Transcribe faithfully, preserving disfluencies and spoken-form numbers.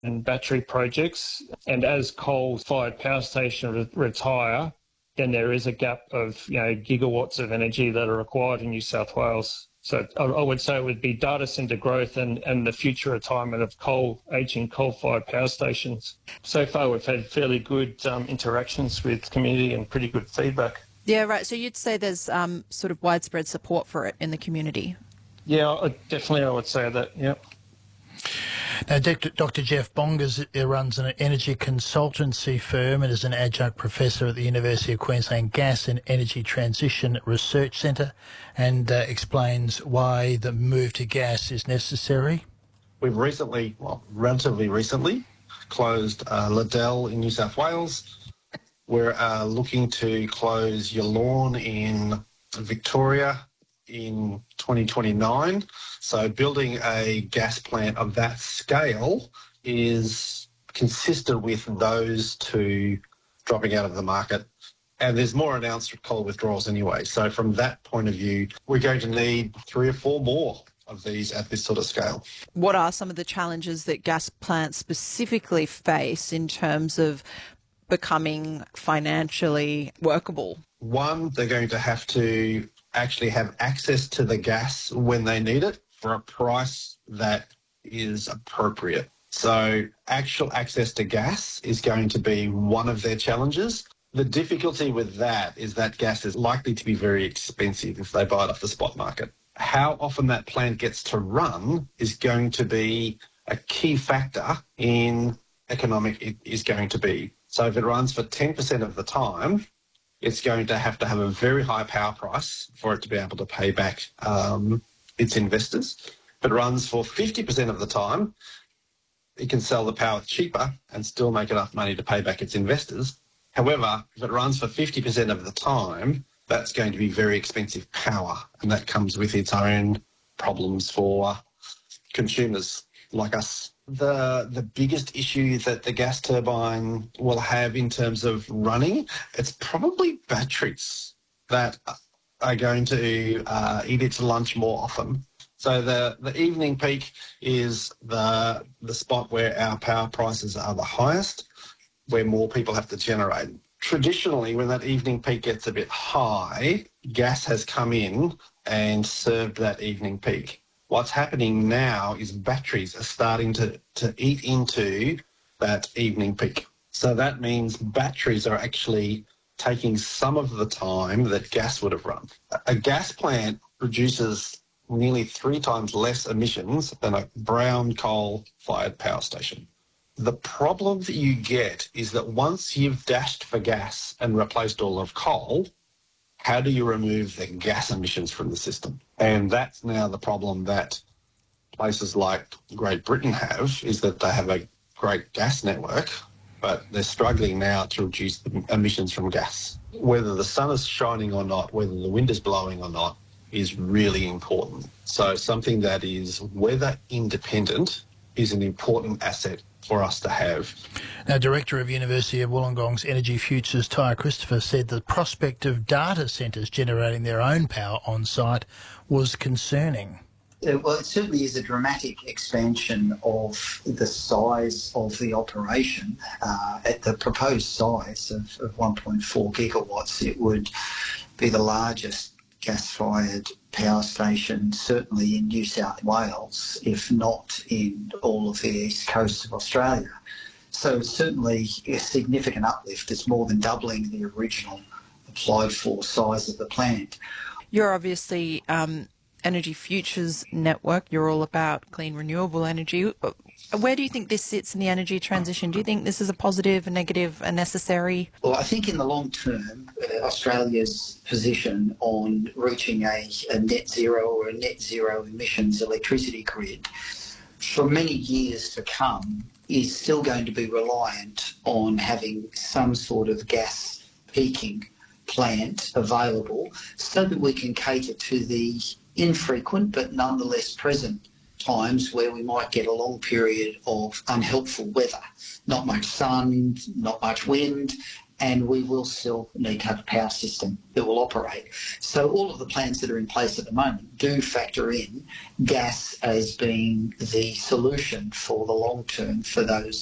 and battery projects. And as coal-fired power stations re- retire, then there is a gap of, you know, gigawatts of energy that are required in New South Wales. So I, I would say it would be data centre growth and, and the future retirement of coal, ageing coal-fired power stations. So far, we've had fairly good um, interactions with community and pretty good feedback. Yeah, right. So you'd say there's um, sort of widespread support for it in the community? Yeah, I, definitely I would say that, yeah. Now, Doctor Jeff Bongas runs an energy consultancy firm and is an adjunct professor at the University of Queensland Gas and Energy Transition Research Centre, and uh, explains why the move to gas is necessary. We've recently, well, relatively recently, closed uh, Liddell in New South Wales. We're uh, looking to close Yallourn in Victoria in twenty twenty-nine. So building a gas plant of that scale is consistent with those two dropping out of the market. And there's more announced coal withdrawals anyway. So from that point of view, we're going to need three or four more of these at this sort of scale. What are some of the challenges that gas plants specifically face in terms of becoming financially workable? One, they're going to have to actually have access to the gas when they need it for a price that is appropriate. So actual access to gas is going to be one of their challenges. The difficulty with that is that gas is likely to be very expensive if they buy it off the spot market. How often that plant gets to run is going to be a key factor in economic it is going to be. So if it runs for ten percent of the time, it's going to have to have a very high power price for it to be able to pay back um, its investors. If it runs for fifty percent of the time, it can sell the power cheaper and still make enough money to pay back its investors. However, if it runs for fifty percent of the time, that's going to be very expensive power, and that comes with its own problems for consumers like us. The the biggest issue that the gas turbine will have in terms of running, it's probably batteries that are going to uh, eat its lunch more often. So the, the evening peak is the the spot where our power prices are the highest, where more people have to generate. Traditionally, when that evening peak gets a bit high, gas has come in and served that evening peak. What's happening now is batteries are starting to, to eat into that evening peak. So that means batteries are actually taking some of the time that gas would have run. A gas plant produces nearly three times less emissions than a brown coal-fired power station. The problem that you get is that once you've dashed for gas and replaced all of coal, how do you remove the gas emissions from the system? And that's now the problem that places like Great Britain have, is that they have a great gas network, but they're struggling now to reduce the emissions from gas. Whether the sun is shining or not, whether the wind is blowing or not, is really important. So something that is weather independent is an important asset for us to have. Now, Director of University of Wollongong's Energy Futures, Tyre Christopher, said the prospect of data centres generating their own power on site was concerning. Uh, well, it certainly is a dramatic expansion of the size of the operation. Uh, at the proposed size of, of one point four gigawatts, it would be the largest gas-fired power station, certainly in New South Wales, if not in all of the east coast of Australia. So it's certainly a significant uplift. It's more than doubling the original applied for size of the plant. You're obviously um, Energy Futures Network. You're all about clean, renewable energy. Where do you think this sits in the energy transition? Do you think this is a positive, a negative, a necessary? Well, I think in the long term, uh, Australia's position on reaching a, a net zero or a net zero emissions electricity grid for many years to come is still going to be reliant on having some sort of gas peaking plant available so that we can cater to the infrequent but nonetheless present times where we might get a long period of unhelpful weather, not much sun, not much wind, and we will still need to have a power system that will operate. So all of the plans that are in place at the moment do factor in gas as being the solution for the long term for those